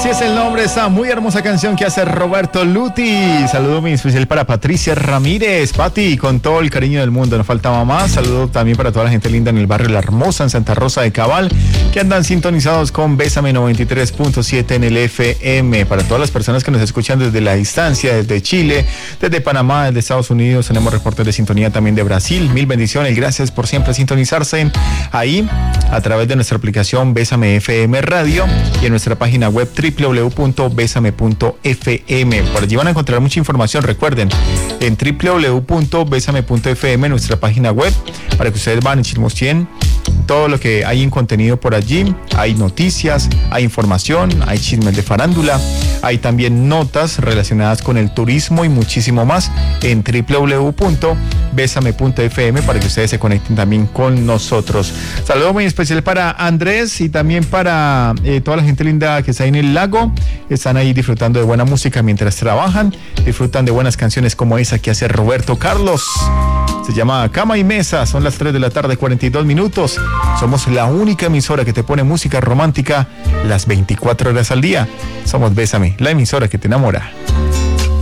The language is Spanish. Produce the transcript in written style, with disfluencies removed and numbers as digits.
Así es el nombre de esa muy hermosa canción que hace Roberto Luti. Saludo muy especial para Patricia Ramírez. Pati, con todo el cariño del mundo, no faltaba más. Saludo también para toda la gente linda en el barrio La Hermosa, en Santa Rosa de Cabal, que andan sintonizados con Bésame 93.7 en el FM. Para todas las personas que nos escuchan desde la distancia, desde Chile, desde Panamá, desde Estados Unidos, tenemos reportes de sintonía también de Brasil. Mil bendiciones, gracias por siempre sintonizarse ahí a través de nuestra aplicación Bésame FM Radio y en nuestra página web www.besame.fm. Por allí van a encontrar mucha información. Recuerden, en www.besame.fm, nuestra página web, para que ustedes van y chismoseen todo lo que hay en contenido por allí. Hay noticias, hay información, hay chismes de farándula, hay también notas relacionadas con el turismo y muchísimo más en www.besame.fm para que ustedes se conecten también con nosotros. Saludo muy especial para Andrés y también para toda la gente linda que está ahí en el lago. Están ahí disfrutando de buena música mientras trabajan, disfrutan de buenas canciones como esa que hace Roberto Carlos. Se llama Cama y Mesa. Son las 3 de la tarde, 42 minutos. Somos la única emisora que te pone música romántica las 24 horas al día. Somos Bésame, la emisora que te enamora.